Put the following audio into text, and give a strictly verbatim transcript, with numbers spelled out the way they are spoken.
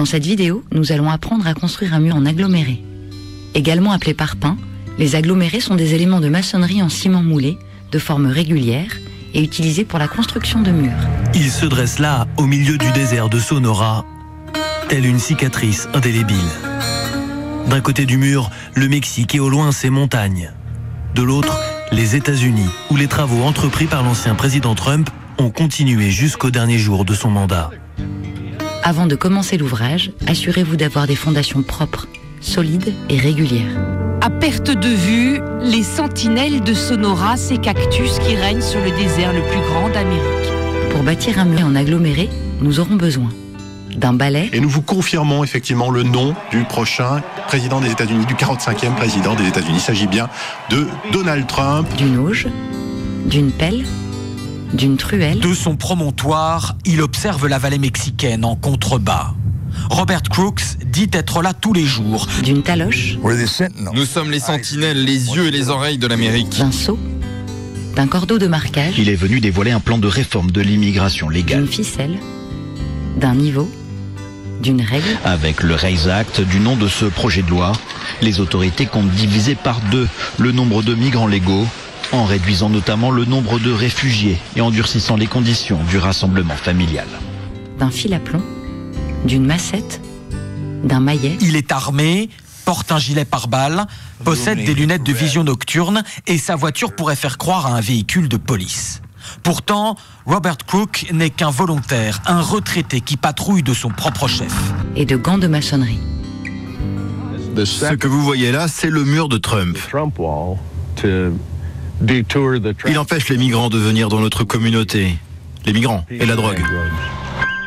Dans cette vidéo, nous allons apprendre à construire un mur en aggloméré. Également appelés parpaings, les agglomérés sont des éléments de maçonnerie en ciment moulé, de forme régulière et utilisés pour la construction de murs. Il se dresse là, au milieu du désert de Sonora, telle une cicatrice indélébile. D'un côté du mur, le Mexique et au loin ses montagnes. De l'autre, les États-Unis, où les travaux entrepris par l'ancien président Trump ont continué jusqu'au dernier jour de son mandat. Avant de commencer l'ouvrage, assurez-vous d'avoir des fondations propres, solides et régulières. À perte de vue, les sentinelles de Sonora, ces cactus qui règnent sur le désert le plus grand d'Amérique. Pour bâtir un mur en aggloméré, nous aurons besoin d'un balai. Et nous vous confirmons effectivement le nom du prochain président des États-Unis, du quarante-cinquième président des États-Unis. Il s'agit bien de Donald Trump. D'une auge, d'une pelle, d'une truelle. De son promontoire, il observe la vallée mexicaine en contrebas. Robert Crooks dit être là tous les jours. D'une taloche. Nous sommes les sentinelles, les yeux et les oreilles de l'Amérique. D'un seau, d'un cordeau de marquage. Il est venu dévoiler un plan de réforme de l'immigration légale. D'une ficelle, d'un niveau, d'une règle. Avec le RAISE Act, du nom de ce projet de loi, les autorités comptent diviser par deux le nombre de migrants légaux, en réduisant notamment le nombre de réfugiés et en durcissant les conditions du rassemblement familial. D'un fil à plomb, d'une massette, d'un maillet. Il est armé, porte un gilet pare-balles, possède des lunettes de vision nocturne et sa voiture pourrait faire croire à un véhicule de police. Pourtant, Robert Crook n'est qu'un volontaire, un retraité qui patrouille de son propre chef. Et de gants de maçonnerie. Ce que vous voyez là, c'est le mur de Trump. Il empêche les migrants de venir dans notre communauté. Les migrants et la drogue.